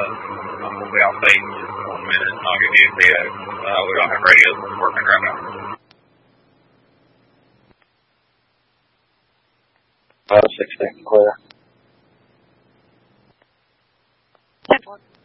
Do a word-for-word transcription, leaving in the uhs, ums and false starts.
we'll be off base in just one minute. I'll give you a video. Uh, we don't have radios working right now. Uh, six, clear. ten four.